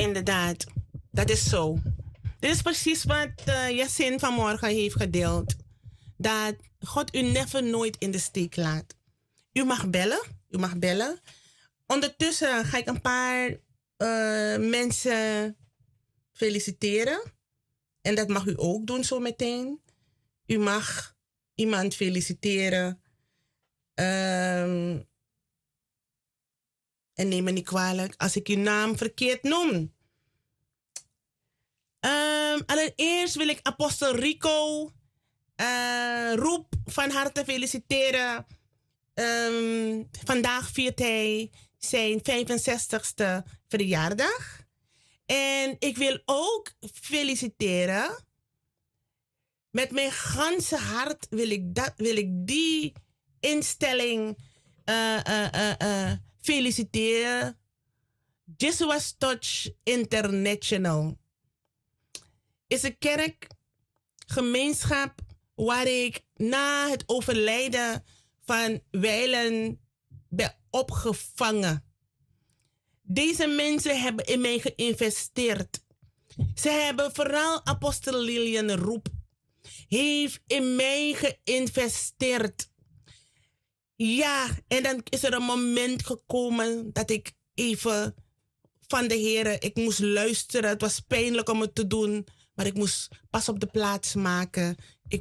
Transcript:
Inderdaad, dat is zo. Dit is precies wat Yasin vanmorgen heeft gedeeld. Dat God u never nooit in de steek laat. U mag bellen. U mag bellen. Ondertussen ga ik een paar mensen feliciteren. En dat mag u ook doen zo meteen. U mag iemand feliciteren. En neem me niet kwalijk als ik uw naam verkeerd noem. Allereerst wil ik apostel Rico Roep van harte feliciteren. Vandaag viert hij zijn 65ste verjaardag. En ik wil ook feliciteren. Met mijn ganse hart wil ik die instelling feliciteren. Jesu's Touch International is een kerkgemeenschap waar ik na het overlijden van Wijlen ben opgevangen. Deze mensen hebben in mij geïnvesteerd. Ze hebben vooral apostel Lilian Roep heeft in mij geïnvesteerd. Ja, en dan is er een moment gekomen dat ik even van de Heer, ik moest luisteren. Het was pijnlijk om het te doen, maar ik moest pas op de plaats maken.